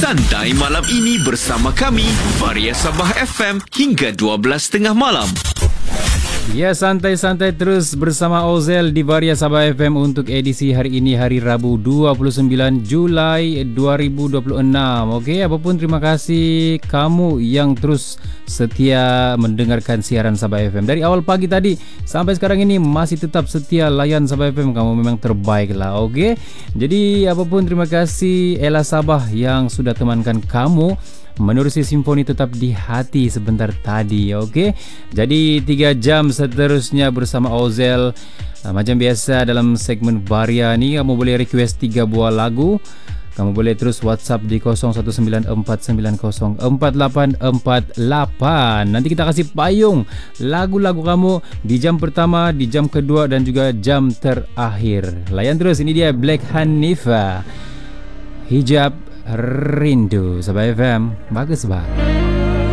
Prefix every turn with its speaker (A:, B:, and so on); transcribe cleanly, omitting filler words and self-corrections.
A: Santai malam ini bersama kami, Varia Sabah FM hingga 12.30 malam.
B: Ya, santai-santai terus bersama Ozel di Varia Sabah FM untuk edisi hari ini, hari Rabu 29 Julai 2026. Okey, apapun terima kasih kamu yang terus setia mendengarkan siaran Sabah FM. Dari awal pagi tadi sampai sekarang ini masih tetap setia layan Sabah FM. Kamu memang terbaik lah, okey. Jadi apapun terima kasih Ella Sabah yang sudah temankan kamu menerusi simfoni tetap di hati sebentar tadi, okey. Jadi 3 jam seterusnya bersama Ozel. Macam biasa dalam segmen Varia ni, kamu boleh request 3 buah lagu. Kamu boleh terus WhatsApp di 0194904848. Nanti kita kasih payung lagu-lagu kamu di jam pertama, di jam kedua dan juga jam terakhir. Layan terus, ini dia Black Hanifa, Hijab Rindu. Sabah FM, bagus bah.